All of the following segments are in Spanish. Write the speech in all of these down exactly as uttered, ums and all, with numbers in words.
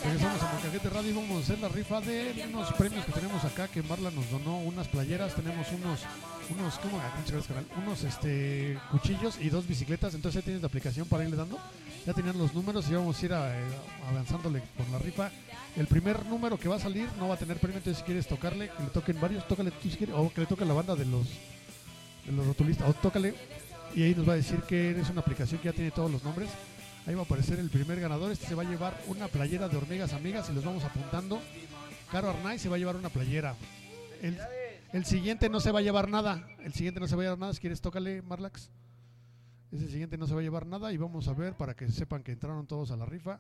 Regresamos a Molcajete Radio y vamos a hacer la rifa de unos premios que tenemos acá, que Marla nos donó unas playeras, tenemos unos, unos, ¿cómo? Unos este, cuchillos y dos bicicletas, entonces ya tienes la aplicación para irle dando, ya tenían los números y vamos a ir a, eh, avanzándole con la rifa. El primer número que va a salir no va a tener premio, entonces si quieres tocarle, que le toquen varios, tócale tú si quieres, o que le toque la banda de los, de los rotulistas, o tócale, y ahí nos va a decir que es una aplicación que ya tiene todos los nombres. Ahí va a aparecer el primer ganador. Este se va a llevar una playera de Hormigas Amigas y los vamos apuntando. Caro Arnay se va a llevar una playera. El, el siguiente no se va a llevar nada. El siguiente no se va a llevar nada. Si quieres, tócale, Marlax. Ese siguiente no se va a llevar nada. Y vamos a ver para que sepan que entraron todos a la rifa.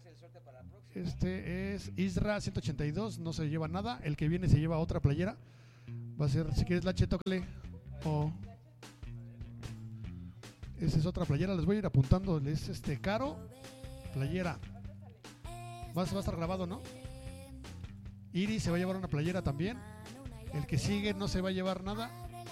Este es Isra ciento ochenta y dos. No se lleva nada. El que viene se lleva otra playera. Va a ser, si quieres, Lache, tócale. O... esa es otra playera, les voy a ir apuntando. Es este Caro, playera. Va, va a estar grabado, ¿no? Iris se va a llevar una playera también. El que sigue no se va a llevar nada.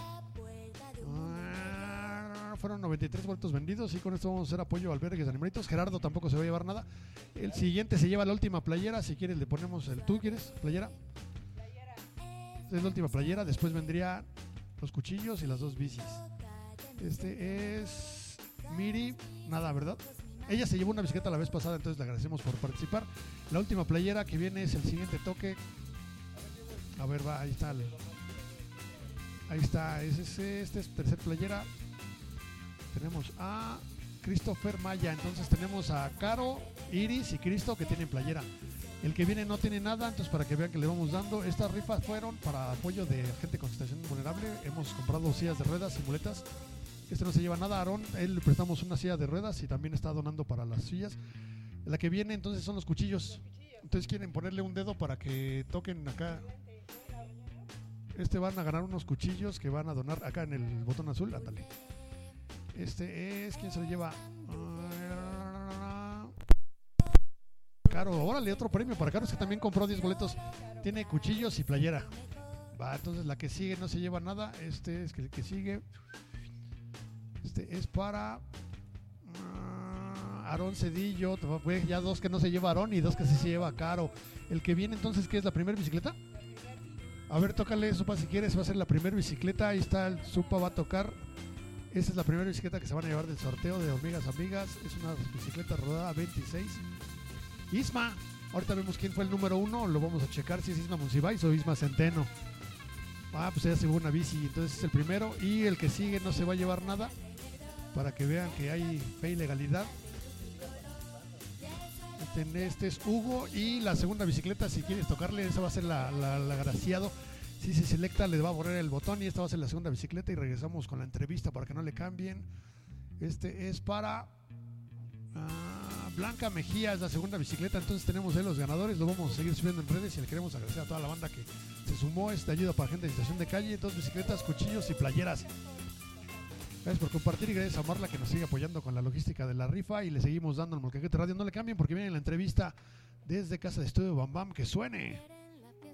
Ah, fueron noventa y tres boletos vendidos y con esto vamos a hacer apoyo a albergues de animalitos. Gerardo tampoco se va a llevar nada. El siguiente se lleva la última playera. Si quieres le ponemos el... ¿Tú quieres playera? Esta es la última playera. Después vendría los cuchillos y las dos bicis. Este es Miri, nada, ¿verdad? Ella se llevó una bicicleta la vez pasada, entonces le agradecemos por participar. La última playera que viene es el siguiente toque. A ver, va, ahí está. El, ahí está, es ese, este es tercer playera. Tenemos a Christopher Maya, entonces tenemos a Caro, Iris y Cristo que tienen playera. El que viene no tiene nada, entonces para que vean que le vamos dando. Estas rifas fueron para apoyo de gente con situación vulnerable. Hemos comprado sillas de ruedas y muletas. Este no se lleva nada, Aarón, él le prestamos una silla de ruedas y también está donando para las sillas. La que viene entonces son los cuchillos. Entonces quieren ponerle un dedo para que toquen acá. Este van a ganar unos cuchillos que van a donar acá en el botón azul, ándale. Este es, ¿quién se lo lleva? Caro, órale, otro premio para Caro, es que también compró diez boletos. Tiene cuchillos y playera. Va, entonces la que sigue no se lleva nada. Este es el que sigue. Este es para uh, Aarón Cedillo. Ya dos que no se lleva Aarón y dos que sí se lleva Caro. El que viene entonces, ¿qué es la primera bicicleta? A ver, tócale, Supa, si quieres. Va a ser la primera bicicleta. Ahí está, el Supa va a tocar. Esta es la primera bicicleta que se van a llevar del sorteo de Hormigas Amigas. Es una bicicleta rodada veintiséis. Isma, ahorita vemos quién fue el número uno. Lo vamos a checar si es Isma Monsiváis o Isma Centeno. Ah, pues ella se llevó una bici, entonces es el primero. Y el que sigue no se va a llevar nada, para que vean que hay fe y legalidad. Este, este es Hugo. Y la segunda bicicleta, si quieres tocarle, esa va a ser la, la, la agraciado. Si se selecta, le va a borrar el botón. Y esta va a ser la segunda bicicleta. Y regresamos con la entrevista para que no le cambien. Este es para uh, Blanca Mejía, es la segunda bicicleta. Entonces tenemos ahí los ganadores. Lo vamos a seguir subiendo en redes. Y le queremos agradecer a toda la banda que se sumó. Esta ayuda para gente en situación de calle. Dos bicicletas, cuchillos y playeras. Gracias por compartir y gracias a Marla que nos sigue apoyando con la logística de la rifa y le seguimos dando el Molcajete Radio. No le cambien porque viene la entrevista desde Casa de Estudio Bam Bam. Que suene.